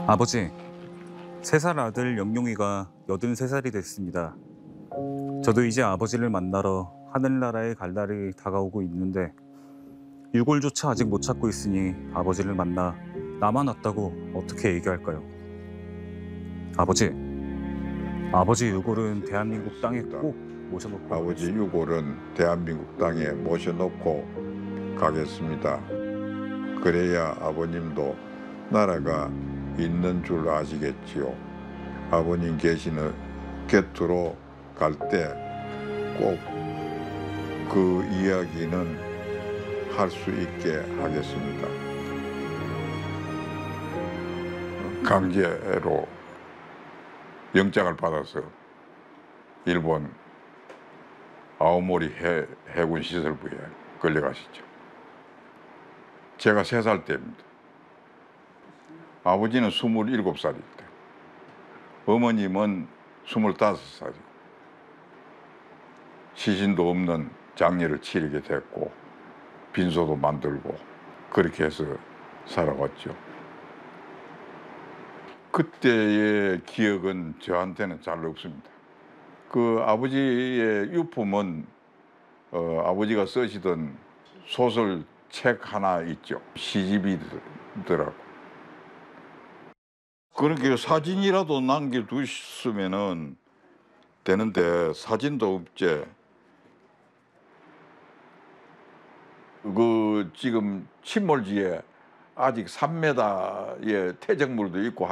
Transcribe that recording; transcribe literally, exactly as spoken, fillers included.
아버지, 세 살 아들 영용이가 여든세 살이 됐습니다. 저도 이제 아버지를 만나러 하늘나라에 갈 날이 다가오고 있는데 유골조차 아직 못 찾고 있으니 아버지를 만나 나만 왔다고 어떻게 얘기할까요? 아버지, 아버지 유골은 대한민국 땅에 꼭 모셔놓고 아버지 가겠습니다. 유골은 대한민국 땅에 모셔놓고 가겠습니다. 그래야 아버님도 나라가 있는 줄 아시겠지요. 아버님 계시는 곁으로 갈 때 꼭 그 이야기는 할 수 있게 하겠습니다. 강제로 영장을 받아서 일본 아오모리 해, 해군 시설부에 끌려가시죠. 제가 세 살 때입니다. 아버지는 스물일곱 살일 때, 어머님은 스물다섯 살이고 시신도 없는 장례를 치르게 됐고 빈소도 만들고 그렇게 해서 살아왔죠. 그때의 기억은 저한테는 잘 없습니다. 그 아버지의 유품은 어, 아버지가 쓰시던 소설책 하나 있죠. 시집이더라고. 그렇게 사진이라도 남겨두셨으면은 되는데 사진도 없지. 그 지금 침몰지에 아직 삼 미터의 퇴적물도 있고